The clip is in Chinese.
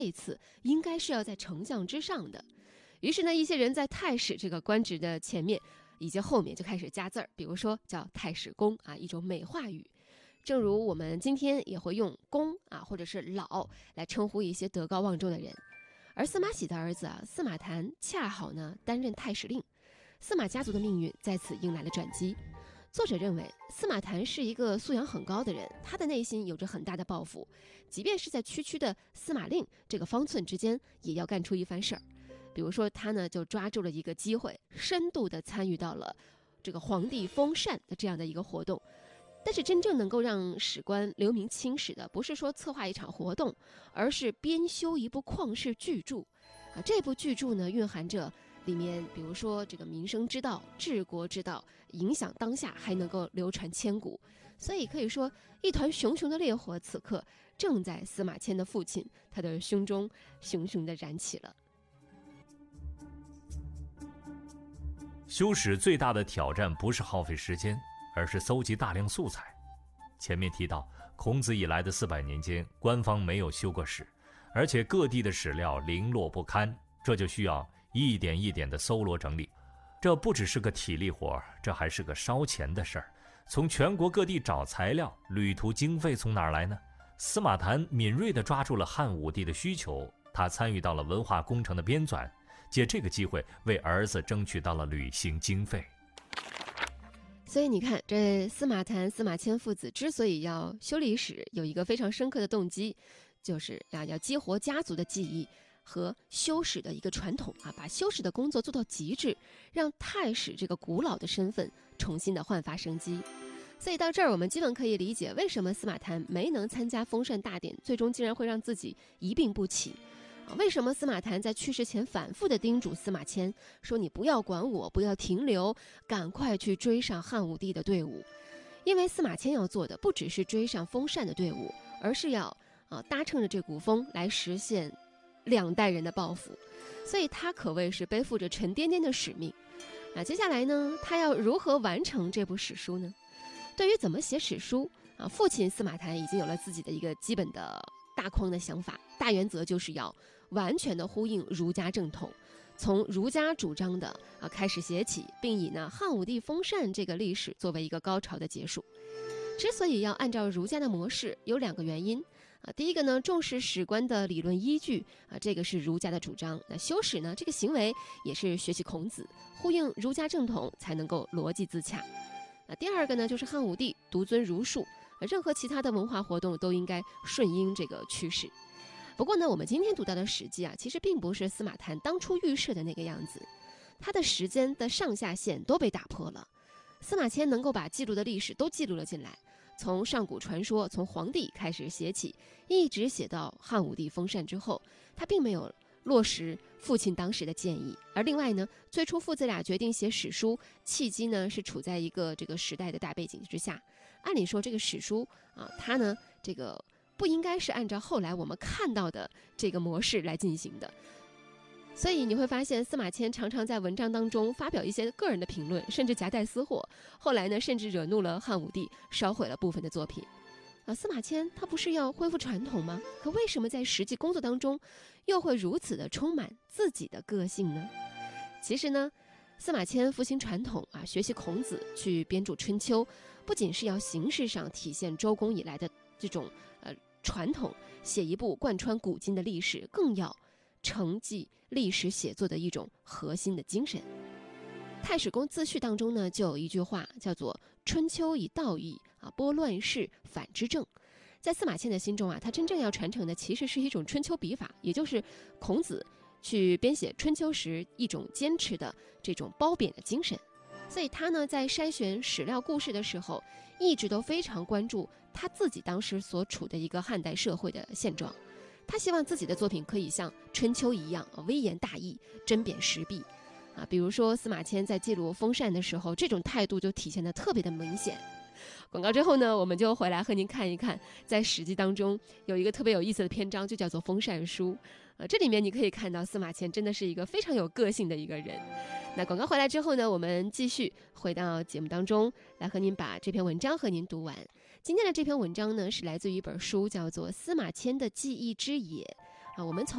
一次应该是要在丞相之上的。于是呢，一些人在太史这个官职的前面以及后面就开始加字儿，比如说叫太史公啊，一种美化语。正如我们今天也会用公啊或者是老来称呼一些德高望重的人。而司马喜的儿子司马谈恰好呢担任太史令，司马家族的命运在此迎来了转机。作者认为司马谈是一个素养很高的人，他的内心有着很大的抱负，即便是在区区的司马令这个方寸之间，也要干出一番事儿。比如说他呢就抓住了一个机会，深度的参与到了这个皇帝封禅的这样的一个活动。但是真正能够让史官留名青史的，不是说策划一场活动，而是编修一部旷世巨著这部巨著呢蕴含着里面比如说这个民生之道、治国之道，影响当下，还能够流传千古。所以可以说一团熊熊的烈火此刻正在司马迁的父亲他的胸中熊熊地燃起了。 修史最大的挑战不是耗费时间，而是搜集大量素材。前面提到孔子以来的400年间，官方没有修过史，而且各地的史料零落不堪，这就需要一点一点的搜罗整理。这不只是个体力活，这还是个烧钱的事儿。从全国各地找材料，旅途经费从哪儿来呢？司马谈敏锐地抓住了汉武帝的需求，他参与到了文化工程的编纂，借这个机会为儿子争取到了旅行经费。 所以你看，这司马谈、司马迁父子之所以要修历史，有一个非常深刻的动机，就是要激活家族的记忆和修史的一个传统把修史的工作做到极致，让太史这个古老的身份重新的焕发生机。所以到这儿，我们基本可以理解为什么司马谈没能参加封禅大典，最终竟然会让自己一病不起。为什么司马谈在去世前反复的叮嘱司马迁说，你不要管我，不要停留，赶快去追上汉武帝的队伍。因为司马迁要做的不只是追上封禅的队伍，而是要搭乘着这股风来实现2代人的抱负。所以他可谓是背负着沉甸甸的使命。接下来呢，他要如何完成这部史书呢？对于怎么写史书父亲司马谈已经有了自己的一个基本的大框的想法，大原则就是要完全的呼应儒家正统，从儒家主张的开始写起，并以汉武帝封禅这个历史作为一个高潮的结束。之所以要按照儒家的模式，有2个原因第一个呢，重视史官的理论依据这个是儒家的主张。那修史呢，这个行为也是学习孔子，呼应儒家正统，才能够逻辑自洽。第二个呢，就是汉武帝独尊儒术，任何其他的文化活动都应该顺应这个趋势。不过呢，我们今天读到的史记其实并不是司马谈当初预设的那个样子，他的时间的上下限都被打破了。司马迁能够把记录的历史都记录了进来，从上古传说，从黄帝开始写起，一直写到汉武帝封禅之后，他并没有落实父亲当时的建议。而另外呢，最初父子俩决定写史书，契机呢是处在一个这个时代的大背景之下。按理说这个史书它呢这个不应该是按照后来我们看到的这个模式来进行的。所以你会发现司马迁常常在文章当中发表一些个人的评论，甚至夹带私货，后来呢甚至惹怒了汉武帝，烧毁了部分的作品。司马迁他不是要恢复传统吗？可为什么在实际工作当中又会如此的充满自己的个性呢？其实呢，司马迁复兴传统学习孔子，去编著春秋，不仅是要形式上体现周公以来的这种传统，写一部贯穿古今的历史，更要承继历史写作的一种核心的精神。太史公自序当中呢，就有一句话叫做春秋以道义拨乱世，反之政。在司马迁的心中他真正要传承的其实是一种春秋笔法，也就是孔子去编写春秋时一种坚持的这种褒贬的精神。所以他呢在筛选史料故事的时候，一直都非常关注他自己当时所处的一个汉代社会的现状。他希望自己的作品可以像春秋一样微言大义，针砭时弊比如说司马迁在记录封禅的时候，这种态度就体现得特别的明显。广告之后呢，我们就回来和您看一看，在史记当中有一个特别有意思的篇章，就叫做封禅书。这里面你可以看到司马迁真的是一个非常有个性的一个人。那广告回来之后呢，我们继续回到节目当中来和您把这篇文章和您读完。今天的这篇文章呢，是来自于一本书，叫做《司马迁的记忆之野》 我们从